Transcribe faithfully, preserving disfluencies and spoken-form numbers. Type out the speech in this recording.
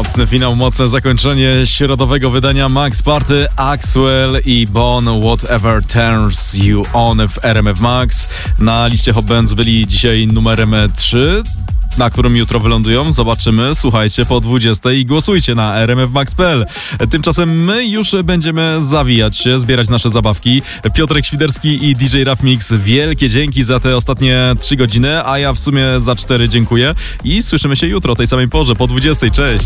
Mocny finał, mocne zakończenie środowego wydania Max Party. Axwell i Bon, Whatever Turns You On w R M F Max. Na liście Hot Bands byli dzisiaj numerem trzy, na którym jutro wylądują. Zobaczymy, słuchajcie, po dwudziestej i głosujcie na r m f max kropka p l. Tymczasem my już będziemy zawijać się, zbierać nasze zabawki. Piotrek Świderski i D J Raf Mix, wielkie dzięki za te ostatnie trzy godziny, a ja w sumie za cztery dziękuję i słyszymy się jutro o tej samej porze, po dwudziestej. Cześć!